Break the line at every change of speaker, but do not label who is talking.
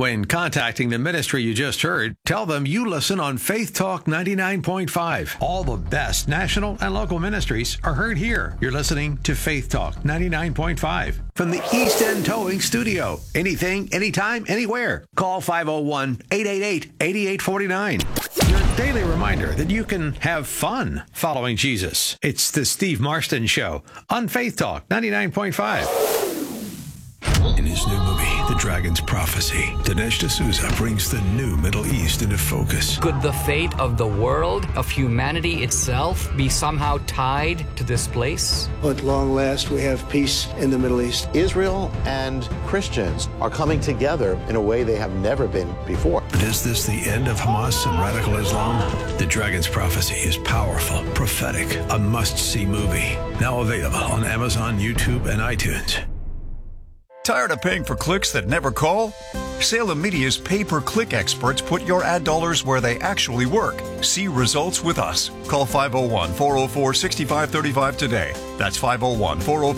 When contacting the ministry you just heard, tell them you listen on Faith Talk 99.5. All the best national and local ministries are heard here. You're listening to Faith Talk 99.5 from the East End Towing Studio. Anything, anytime, anywhere. Call 501-888-8849. Your daily reminder that you can have fun following Jesus. It's the Steve Marston Show on Faith Talk 99.5. In his new movie, The Dragon's Prophecy, Dinesh D'Souza brings the new Middle East into focus.
Could the fate of the world, of humanity itself, be somehow tied to this place?
At long last, we have peace in the Middle East.
Israel and Christians are coming together in a way they have never been before.
But is this the end of Hamas and radical Islam? The Dragon's Prophecy is powerful, prophetic, a must-see movie. Now available on Amazon, YouTube, and iTunes.
Tired of paying for clicks that never call? Salem Media's pay-per-click experts put your ad dollars where they actually work. See results with us. Call 501-404-6535 today. That's 501-404